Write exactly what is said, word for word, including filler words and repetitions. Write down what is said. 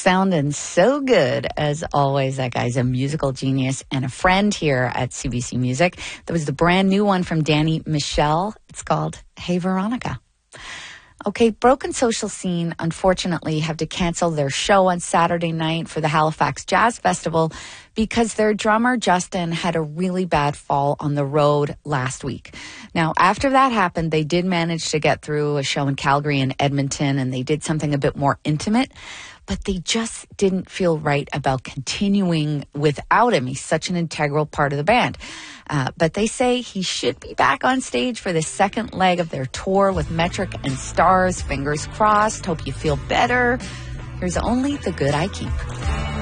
sounding so good as always. That guy's a musical genius and a friend here at C B C Music. There was the brand new one from Danny Michel. It's called Hey Veronica. Okay, Broken Social Scene, unfortunately, have to cancel their show on Saturday night for the Halifax Jazz Festival because their drummer, Justin, had a really bad fall on the road last week. Now, after that happened, they did manage to get through a show in Calgary and Edmonton, and they did something a bit more intimate, but they just didn't feel right about continuing without him. He's such an integral part of the band. Uh, but they say he should be back on stage for the second leg of their tour with Metric and Stars. Fingers crossed. Hope you feel better. Here's Only the Good I Keep.